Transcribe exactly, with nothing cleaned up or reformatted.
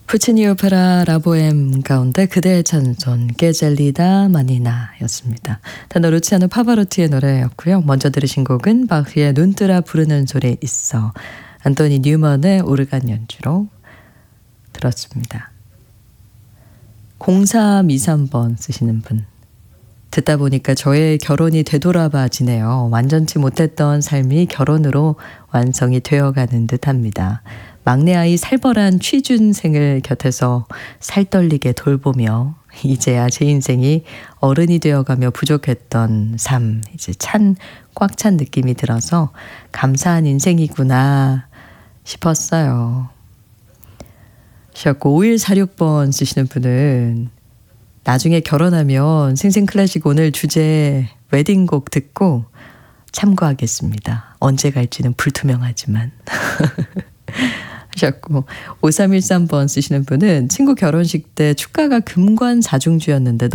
푸치니 오페라 라보엠 가운데 그대의 찬손 깨젤리다 마니나 였습니다. 테너 루치아노 파바로티의 노래였고요. 먼저 들으신 곡은 바흐의 눈뜨라 부르는 소리 있어 안토니 뉴먼의 오르간 연주로 들었습니다. 공삼이삼 번 쓰시는 분, 듣다 보니까 저의 결혼이 되돌아봐지네요. 완전치 못했던 삶이 결혼으로 완성이 되어가는 듯합니다. 막내 아이 살벌한 취준생을 곁에서 살떨리게 돌보며 이제야 제 인생이 어른이 되어가며 부족했던 삶, 이제 찬, 꽉 찬 느낌이 들어서 감사한 인생이구나 싶었어요. 하셨고 오일사육 번 쓰시는 분은 나중에 결혼하면 생생클래식 오늘 주제 웨딩곡 듣고 참고하겠습니다. 언제 갈지는 불투명하지만 하셨고 오삼일삼 번 쓰시는 분은 친구 결혼식 때 축가가 금관 사중주였는데